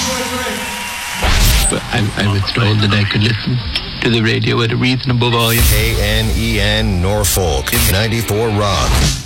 I was told that I could listen to the radio at a reasonable volume. KNEN Norfolk, 94 Rock.